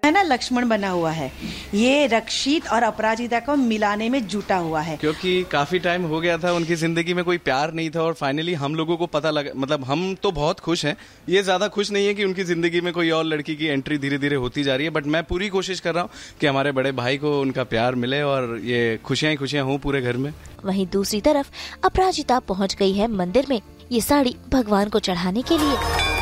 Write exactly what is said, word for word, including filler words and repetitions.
है ना, लक्ष्मण बना हुआ है। ये रक्षित और अपराजिता को मिलाने में जुटा हुआ है, क्योंकि काफी टाइम हो गया था, उनकी जिंदगी में कोई प्यार नहीं था और फाइनली हम लोगों को पता लगा, मतलब हम तो बहुत खुश हैं, ये ज्यादा खुश नहीं है कि उनकी जिंदगी में कोई और लड़की की एंट्री धीरे धीरे होती जा रही है। बट मैं पूरी कोशिश कर रहा हूँ कि हमारे बड़े भाई को उनका प्यार मिले और ये खुशियां ही खुशियां हों पूरे घर में। वहीं दूसरी तरफ अपराजिता पहुँच गई है मंदिर में ये साड़ी भगवान को चढ़ाने के लिए।